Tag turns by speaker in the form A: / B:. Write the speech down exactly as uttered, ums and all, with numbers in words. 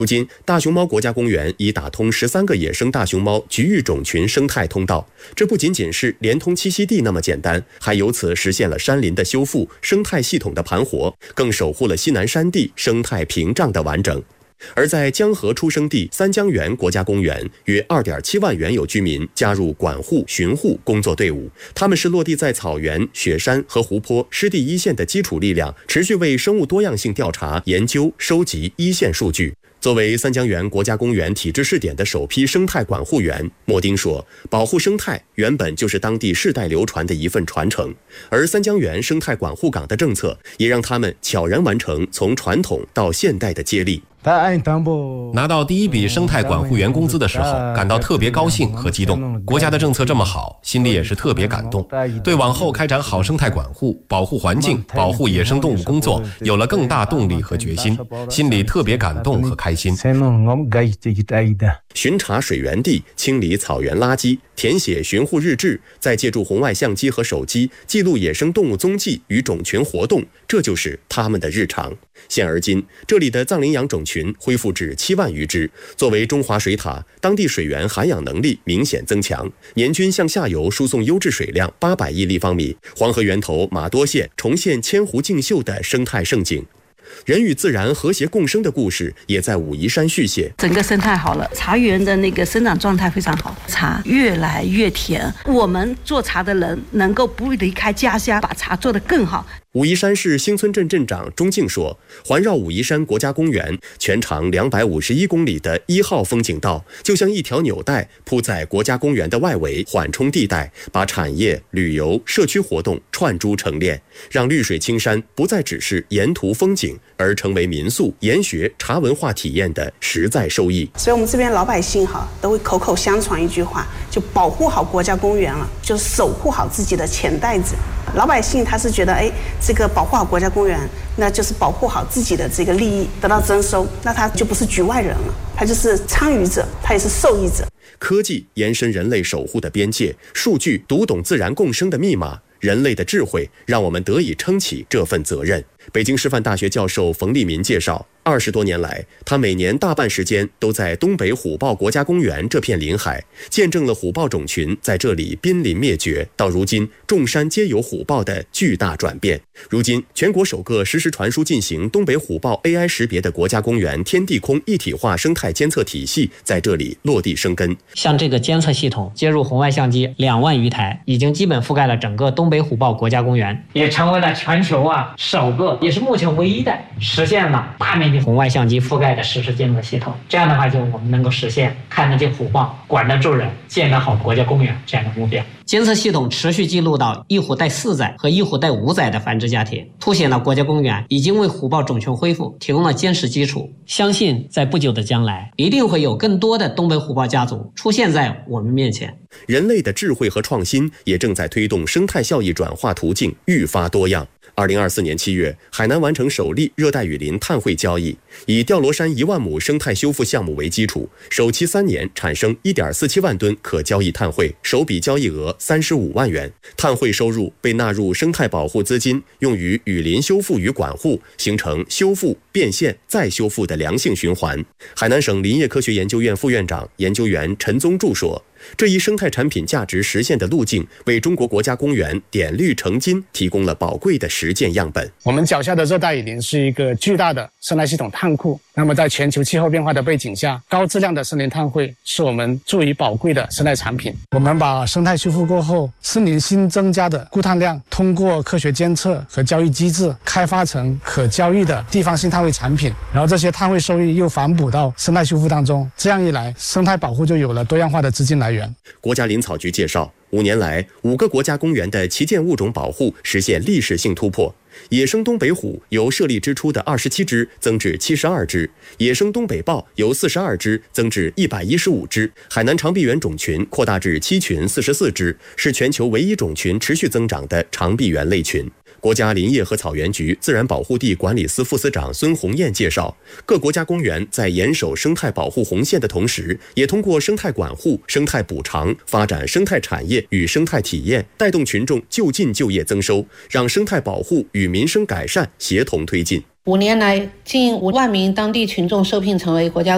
A: 如今，大熊猫国家公园已打通十三个野生大熊猫局域种群生态通道，这不仅仅是连通栖息地那么简单，还由此实现了山林的修复、生态系统的盘活，更守护了西南山地生态屏障的完整。而在江河出生地三江源国家公园，约 二点七万原有居民加入管护巡护工作队伍，他们是落地在草原、雪山和湖泊湿地一线的基础力量，持续为生物多样性调查、研究、收集一线数据。作为三江源国家公园体制试点的首批生态管护员，莫丁说，保护生态原本就是当地世代流传的一份传承，而三江源生态管护岗的政策也让他们悄然完成从传统到现代的接力。
B: 拿到第一笔生态管护员工资的时候，感到特别高兴和激动。国家的政策这么好，心里也是特别感动，对往后开展好生态管护、保护环境、保护野生动物工作有了更大动力和决心，心里特别感动和开心。
A: 巡查水源地，清理草原垃圾，填写巡护日志，再借助红外相机和手机记录野生动物踪迹与种群活动，这就是他们的日常。现而今，这里的藏羚羊种群恢复至七万余只，作为中华水塔，当地水源涵养能力明显增强，年均向下游输送优质水量八百亿立方米，黄河源头马多县重现千湖竞秀的生态盛景。人与自然和谐共生的故事也在武夷山续写。
C: 整个生态好了，茶园的那个生长状态非常好，茶越来越甜。我们做茶的人能够不离开家乡，把茶做得更好。
A: 武夷山市兴村镇镇长钟静说，环绕武夷山国家公园全长两百五十一公里的一号风景道，就像一条纽带铺在国家公园的外围缓冲地带，把产业、旅游、社区活动串珠成链，让绿水青山不再只是沿途风景，而成为民宿、研学、茶文化体验的实在收益。
D: 所以我们这边老百姓哈都会口口相传一句话，就保护好国家公园了，就守护好自己的钱袋子。老百姓他是觉得，哎，这个保护好国家公园，那就是保护好自己的这个利益得到增收，那他就不是局外人了，他就是参与者，他也是受益者。
A: 科技延伸人类守护的边界，数据读懂自然共生的密码，人类的智慧让我们得以撑起这份责任。北京师范大学教授冯立民介绍，二十多年来，他每年大半时间都在东北虎豹国家公园这片林海，见证了虎豹种群在这里濒临灭绝，到如今众山皆有虎豹的巨大转变。如今，全国首个实时传输进行东北虎豹 A I 识别的国家公园天地空一体化生态监测体系在这里落地生根。
E: 像这个监测系统接入红外相机两万余台，已经基本覆盖了整个东北虎豹国家公园，也成为了全球啊首个，也是目前唯一的实现了大面积红外相机覆盖的实时监测系统。这样的话，就我们能够实现看得见虎豹、管得住人、建得好国家公园这样的目标。监测系统持续记录到一虎带四载和一虎带五载的繁殖家庭，凸显了国家公园已经为虎豹种群恢复提供了坚实基础。相信在不久的将来，一定会有更多的东北虎豹家族出现在我们面前。
A: 人类的智慧和创新也正在推动生态效益转化途径愈发多样。二零二四年七月，海南完成首例热带雨林碳汇交易，以吊罗山一万亩生态修复项目为基础，首期三年产生 一点四七万吨可交易碳汇，首笔交易额三十五万元。碳汇收入被纳入生态保护资金，用于雨林修复与管护，形成修复、变现、再修复的良性循环。海南省林业科学研究院副院长、研究员陈宗柱说，这一生态产品价值实现的路径，为中国国家公园点绿成金提供了宝贵的实践样本。
F: 我们脚下的热带雨林是一个巨大的生态系统碳库，那么在全球气候变化的背景下，高质量的森林碳汇是我们注意宝贵的生态产品。我们把生态修复过后，森林新增加的固碳量，通过科学监测和交易机制，开发成可交易的地方性碳汇产品，然后这些碳汇收益又反哺到生态修复当中，这样一来，生态保护就有了多样化的资金来源。
A: 国家林草局介绍，五年来，五个国家公园的旗舰物种保护实现历史性突破。野生东北虎由设立之初的二十七只增至七十二只，野生东北豹由四十二只增至一百一十五只，海南长臂猿种群扩大至七群四十四只，是全球唯一种群持续增长的长臂猿类群。国家林业和草原局自然保护地管理司副司长孙红艳介绍，各国家公园在严守生态保护红线的同时，也通过生态管护、生态补偿，发展生态产业与生态体验，带动群众就近就业增收，让生态保护与民生改善协同推进。
G: 五年来，近五万名当地群众受聘成为国家